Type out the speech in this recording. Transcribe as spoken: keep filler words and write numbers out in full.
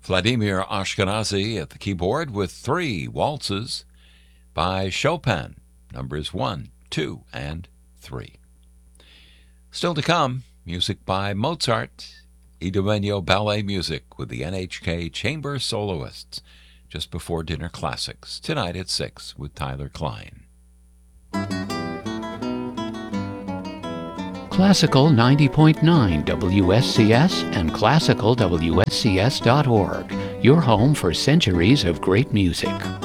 Vladimir Ashkenazy at the keyboard with three waltzes by Chopin, numbers one, two, and three. Still to come, music by Mozart, Idomeneo Ballet Music with the N H K Chamber Soloists, just before dinner classics, tonight at six with Tyler Klein. Classical ninety point nine W S C S and classical W S C S dot org, your home for centuries of great music.